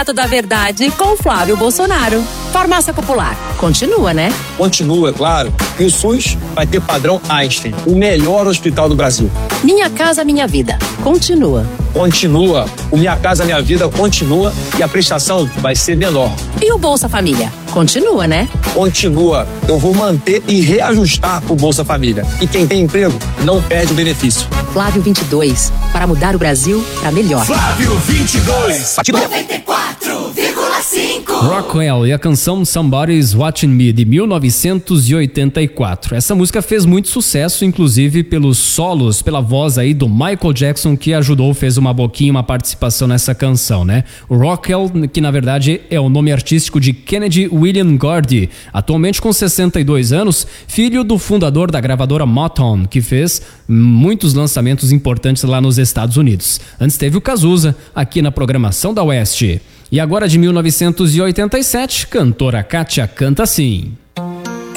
Prato da Verdade com Flávio Bolsonaro. Farmácia Popular. Continua, né? Continua, claro. E o SUS vai ter padrão Einstein, o melhor hospital do Brasil. Minha Casa Minha Vida. Continua. Continua. O Minha Casa Minha Vida continua e a prestação vai ser menor. E o Bolsa Família? Continua, né? Continua. Eu vou manter e reajustar o Bolsa Família. E quem tem emprego não perde o benefício. Flávio 22. Para mudar o Brasil para melhor. Flávio 22. 94,5. Rockwell e a canção Somebody's Watching Me, de 1984. Essa música fez muito sucesso, inclusive pelos solos, pela voz aí do Michael Jackson, que ajudou, fez uma participação nessa canção, né? O Rockwell, que na verdade é o nome artístico de Kennedy William Gordy, atualmente com 62 anos, filho do fundador da gravadora Motown, que fez muitos lançamentos importantes lá nos Estados Unidos. Antes teve o Cazuza, aqui na programação da Oeste. E agora, de 1987, cantora Kátia canta assim.